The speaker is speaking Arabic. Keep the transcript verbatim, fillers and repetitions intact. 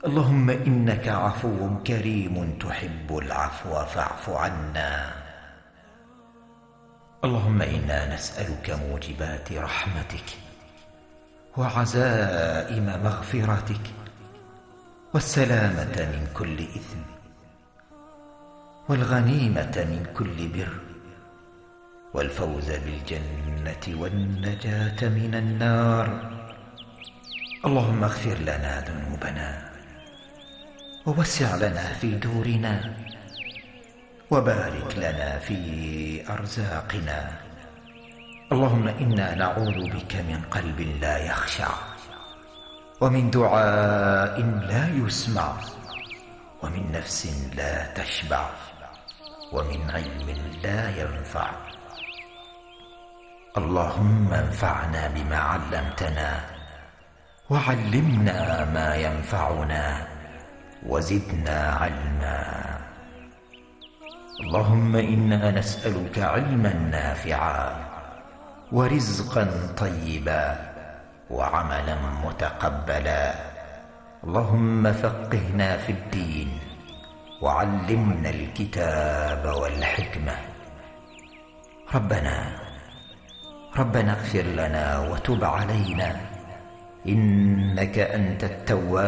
اللهم إنك عفو كريم تحب العفو فاعف عنا. اللهم إنا نسألك موجبات رحمتك وعزائم مغفرتك والسلامة من كل إثم والغنيمة من كل بر والفوز بالجنة والنجاة من النار. اللهم اغفر لنا ذنوبنا ووسع لنا في دورنا وبارك لنا في أرزاقنا. اللهم إنا نعوذ بك من قلب لا يخشع ومن دعاء لا يسمع ومن نفس لا تشبع ومن علم لا ينفع. اللهم انفعنا بما علمتنا وعلمنا ما ينفعنا وزدنا علما. اللهم إنا نسألك علما نافعا ورزقا طيبا وعملا متقبلا. اللهم فقهنا في الدين وعلمنا الكتاب والحكمة. ربنا ربنا اغفر لنا وتب علينا إنك أنت التواب